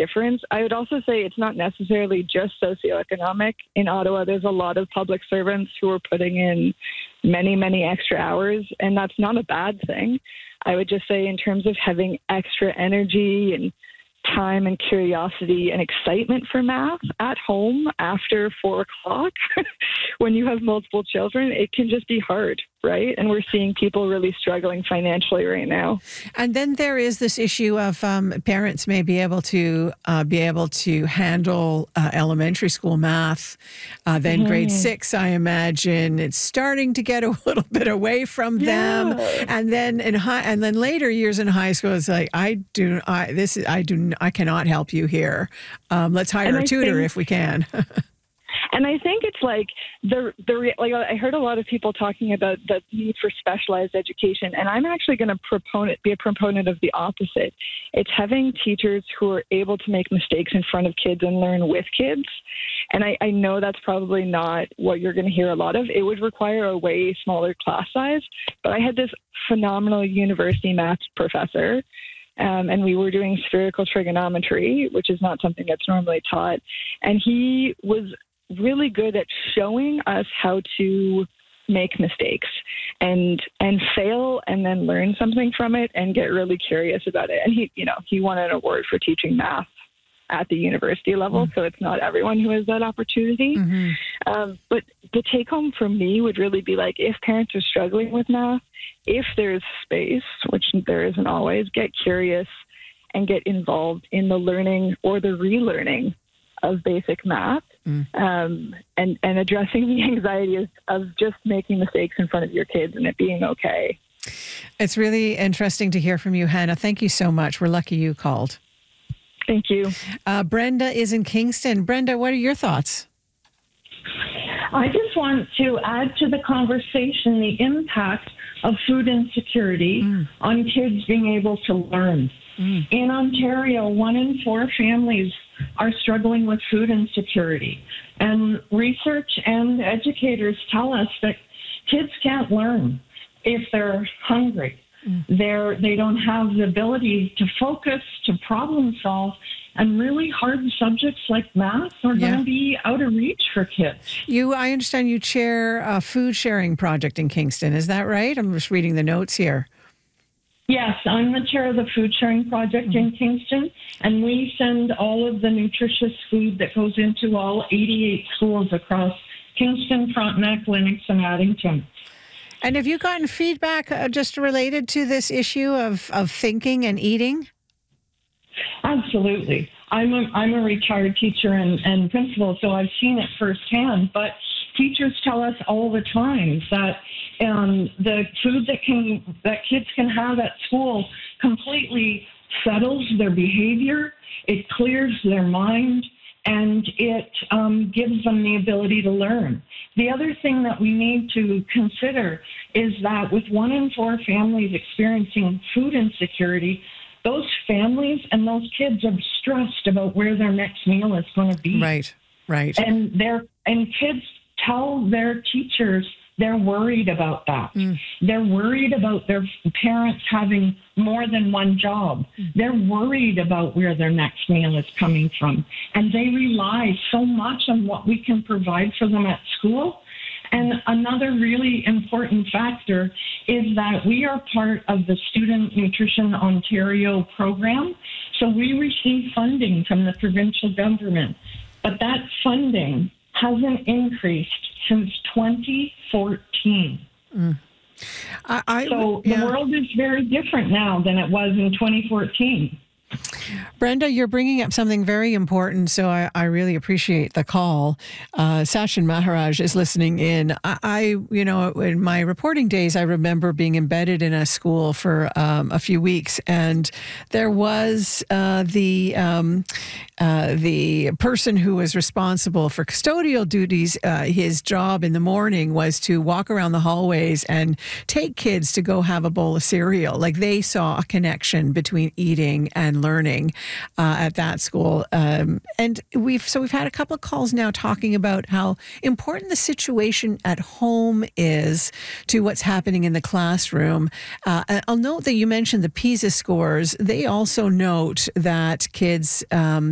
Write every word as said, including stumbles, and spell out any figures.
difference. I would also say it's not necessarily just socioeconomic. In Ottawa, there's a lot of public servants who are putting in many, many extra hours, and that's not a bad thing. I would just say in terms of having extra energy and time and curiosity and excitement for math at home after four o'clock when you have multiple children, it can just be hard, right? And we're seeing people really struggling financially right now. And then there is this issue of um, parents may be able to uh, be able to handle uh, elementary school math. Uh, then mm-hmm. grade six, I imagine it's starting to get a little bit away from yeah. them. And then in high, and then later years in high school, it's like I do, I this is I do, I cannot help you here. Um, let's hire and a I tutor think- if we can. And I think it's like the the like I heard a lot of people talking about the need for specialized education, and I'm actually going to proponent be a proponent of the opposite. It's having teachers who are able to make mistakes in front of kids and learn with kids. And I, I know that's probably not what you're going to hear a lot of. It would require a way smaller class size. But I had this phenomenal university maths professor. Um, and we were doing spherical trigonometry, which is not something that's normally taught. And he was really good at showing us how to make mistakes and and fail and then learn something from it and get really curious about it. And he, you know, he won an award for teaching math at the university level, mm-hmm. so it's not everyone who has that opportunity. Mm-hmm. Um, but the take home for me would really be like, if parents are struggling with math, if there's space, which there isn't always, get curious and get involved in the learning or the relearning of basic math, mm. um, and, and addressing the anxiety of, of just making mistakes in front of your kids and it being okay. It's really interesting to hear from you, Hannah. Thank you so much. We're lucky you called. Thank you. Uh, Brenda is in Kingston. Brenda, what are your thoughts? I just want to add to the conversation the impact of food insecurity mm. on kids being able to learn. Mm. In Ontario, one in four families are struggling with food insecurity. And research and educators tell us that kids can't learn if they're hungry. Mm. They're, they don't have the ability to focus, to problem solve, and really hard subjects like math are yeah. going to be out of reach for kids. You, I understand you chair a food sharing project in Kingston. Is that right? I'm just reading the notes here. Yes, I'm the chair of the food sharing project mm-hmm. in Kingston, and we send all of the nutritious food that goes into all eighty-eight schools across Kingston, Frontenac, Lennox, and Addington. And have you gotten feedback uh, just related to this issue of, of thinking and eating? Absolutely. I'm a, I'm a retired teacher and, and principal, so I've seen it firsthand. But teachers tell us all the time that um, the food that can that kids can have at school completely settles their behavior, it clears their mind, and it um, gives them the ability to learn. The other thing that we need to consider is that with one in four families experiencing food insecurity, those families and those kids are stressed about where their next meal is going to be. Right, right. And they're and kids tell their teachers they're worried about that. Mm. They're worried about their parents having more than one job. Mm. They're worried about where their next meal is coming from. And they rely so much on what we can provide for them at school. And another really important factor is that we are part of the Student Nutrition Ontario program. So we receive funding from the provincial government. But that funding hasn't increased since twenty fourteen. Mm. I, I, so yeah. the world is very different now than it was in twenty fourteen. Brenda, you're bringing up something very important, so I, I really appreciate the call. Uh, Sachin Maharaj is listening in. I, I, you know, in my reporting days, I remember being embedded in a school for um, a few weeks, and there was uh, the um, uh, the person who was responsible for custodial duties. Uh, his job in the morning was to walk around the hallways and take kids to go have a bowl of cereal. Like, they saw a connection between eating and learning uh, at that school. Um, and we've so we've had a couple of calls now talking about how important the situation at home is to what's happening in the classroom. Uh, I'll note that you mentioned the PISA scores. They also note that kids um,